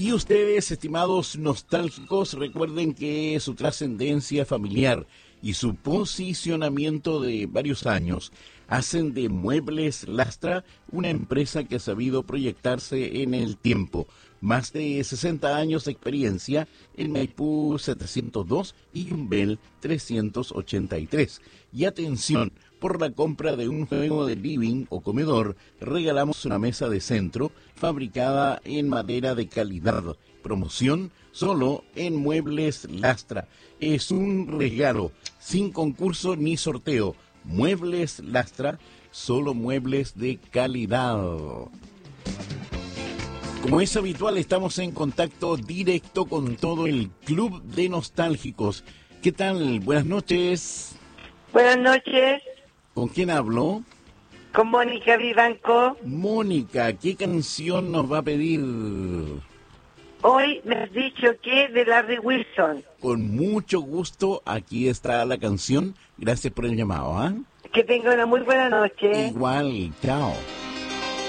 Y ustedes, estimados nostálgicos, recuerden que su trascendencia familiar y su posicionamiento de varios años hacen de Muebles Lastra una empresa que ha sabido proyectarse en el tiempo. Más de 60 años de experiencia en Maipú 702 y Yumbel 383. Y atención, por la compra de un juego de living o comedor, regalamos una mesa de centro fabricada en madera de calidad. Promoción solo en Muebles Lastra. Es un regalo, sin concurso ni sorteo. Muebles Lastra, solo muebles de calidad. Como es habitual, estamos en contacto directo con todo el Club de Nostálgicos. ¿Qué tal? Buenas noches. Buenas noches. ¿Con quién hablo? Con Mónica Vivanco. Mónica, ¿qué canción nos va a pedir? Hoy me has dicho que de Larry Wilson. Con mucho gusto, aquí está la canción. Gracias por el llamado, ¿ah? Que tenga una muy buena noche. Igual, chao.